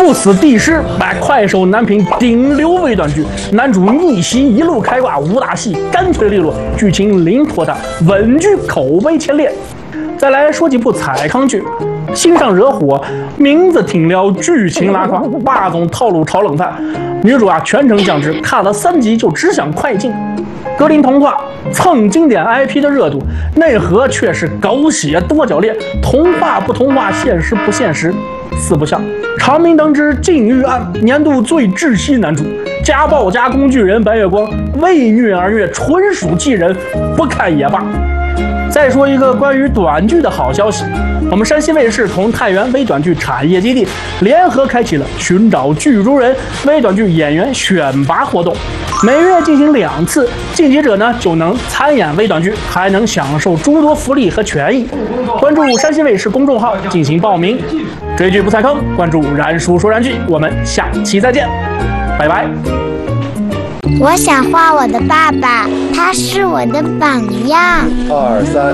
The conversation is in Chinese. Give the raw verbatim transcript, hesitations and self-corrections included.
不死帝师把快手男频顶流微短剧，男主逆袭一路开挂，武打戏干脆利落，剧情零拖沓，稳居口碑前列。再来说几部彩康剧，心上惹火，名字挺撩，剧情拉胯，霸总套路炒冷饭，女主啊全程降智，看了三集就只想快进。格林童话蹭经典 I P 的热度，内核却是狗血多角恋，童话不童话，现实不现实，四不像。长明灯之禁欲案，年度最窒息男主，家暴加工具人白月光，为虐而虐，纯属气人，不看也罢。再说一个关于短剧的好消息，我们山西卫视同太原微短剧产业基地联合开启了寻找剧中人微短剧演员选拔活动，每月进行两次，晋级者呢就能参演微短剧，还能享受诸多福利和权益。关注山西卫视公众号进行报名。追剧不踩坑，关注燃叔说燃剧，我们下期再见，拜拜。 我想画我的爸爸，他是我的榜样。 二三。